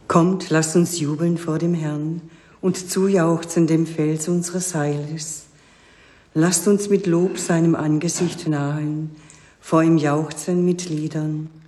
Kommt, lasst uns jubeln vor dem Herrn und zujauchzen dem Fels unseres Heiles. Lasst uns mit Lob seinem Angesicht nahen, vor ihm jauchzen mit Liedern.